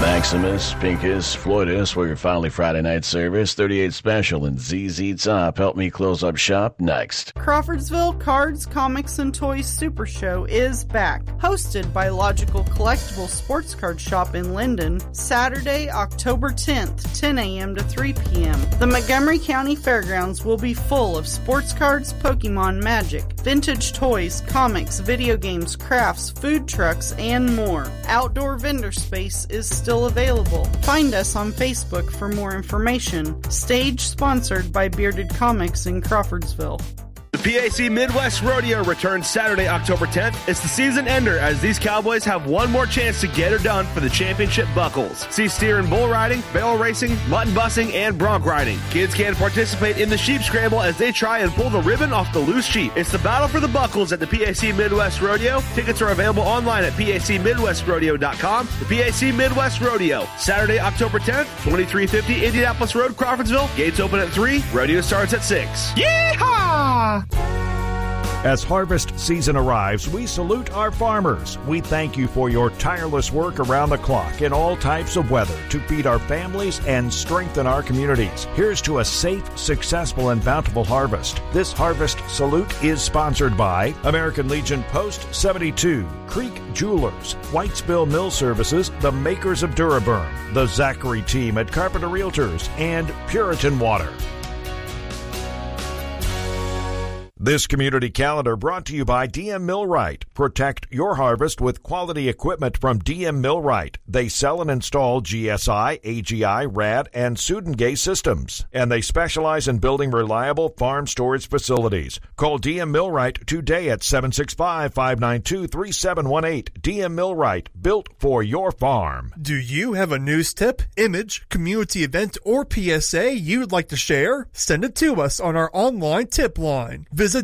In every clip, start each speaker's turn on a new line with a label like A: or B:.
A: Maximus, Pinkus, Floydus, for your finally Friday night service. 38 special and ZZ Top. Help me close up shop next.
B: Crawfordsville Cards, Comics, and Toys Super Show is back. Hosted by Logical Collectible Sports Card Shop in Linden, Saturday, October 10th, 10 a.m. to 3 p.m. The Montgomery County Fairgrounds will be full of sports cards, Pokemon, Magic, vintage toys, comics, video games, crafts, food trucks, and more. Outdoor vendor space is still available. Find us on Facebook for more information. Stage sponsored by Bearded Comics in Crawfordsville.
C: The PAC Midwest Rodeo returns Saturday, October 10th. It's the season ender as these cowboys have one more chance to get her done for the championship buckles. See steer and bull riding, barrel racing, mutton bussing, and bronc riding. Kids can participate in the sheep scramble as they try and pull the ribbon off the loose sheep. It's the battle for the buckles at the PAC Midwest Rodeo. Tickets are available online at pacmidwestrodeo.com. The PAC Midwest Rodeo, Saturday, October 10th, 2350 Indianapolis Road, Crawfordsville. Gates open at 3. Rodeo starts at 6.
D: Yeehaw! As harvest season arrives, we salute our farmers. We thank you for your tireless work around the clock in all types of weather to feed our families and strengthen our communities. Here's to a safe, successful, and bountiful harvest. This harvest salute is sponsored by American Legion Post 72, Creek Jewelers, Whitesville Mill Services, the makers of Duraburn, the Zachary team at Carpenter Realtors, and Puritan Water. This community calendar brought to you by DM Millwright. Protect your harvest with quality equipment from DM Millwright. They sell and install GSI, AGI, RAD, and Sudengay systems. And they specialize in building reliable farm storage facilities. Call DM Millwright today at 765-592-3718. DM Millwright, built for your farm.
E: Do you have a news tip, image, community event, or PSA you'd like to share? Send it to us on our online tip line. Visit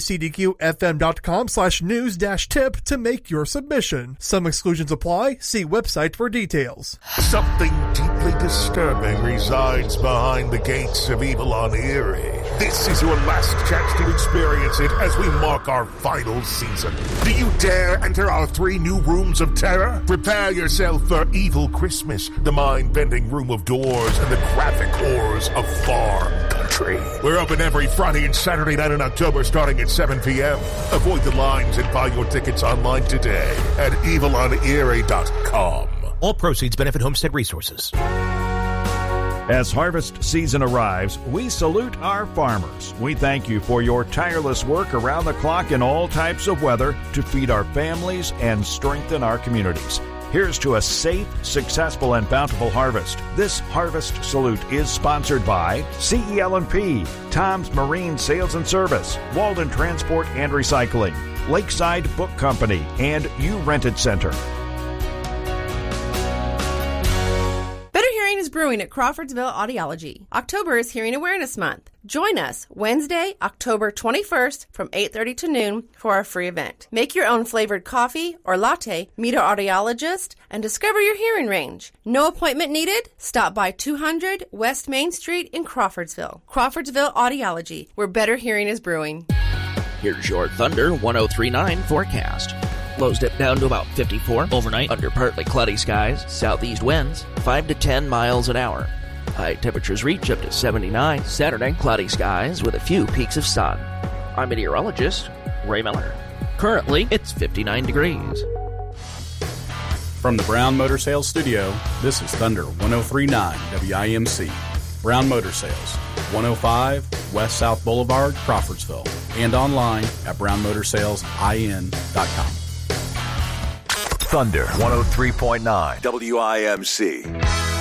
E: WCDQFM.com/news-tip to make your submission. Some exclusions apply. See website for details.
F: Something deeply disturbing resides behind the gates of Evil on Erie. This is your last chance to experience it as we mark our final season. Do you dare enter our 3 new rooms of terror? Prepare yourself for Evil Christmas, the mind-bending room of doors, and the graphic horrors of Far Country. We're open every Friday and Saturday night in October starting at 7 p.m. Avoid the lines and buy your tickets online today at evilonerie.com.
G: All proceeds benefit Homestead Resources.
D: As harvest season arrives, we salute our farmers. We thank you for your tireless work around the clock in all types of weather to feed our families and strengthen our communities. Here's to a safe, successful, and bountiful harvest. This harvest salute is sponsored by CEL&P, Tom's Marine Sales and Service, Walden Transport and Recycling, Lakeside Book Company, and You Rented Center.
H: Better Hearing is brewing at Crawfordsville Audiology. October is Hearing Awareness Month. Join us Wednesday, October 21st from 8:30 to noon for our free event. Make your own flavored coffee or latte, meet our audiologist, and discover your hearing range. No appointment needed? Stop by 200 West Main Street in Crawfordsville. Crawfordsville Audiology, where better hearing is brewing.
I: Here's your Thunder 1039 forecast. Lows dip down to about 54 overnight under partly cloudy skies, southeast winds 5 to 10 miles an hour. High temperatures reach up to 79 Saturday, cloudy skies with a few peaks of sun. I'm meteorologist Ray Miller. Currently, it's 59 degrees.
J: From the Brown Motor Sales Studio, this is Thunder 1039 WIMC. Brown Motor Sales, 105 West South Boulevard, Crawfordsville, and online at brownmotorsalesIN.com.
K: Thunder 103.9 WIMC.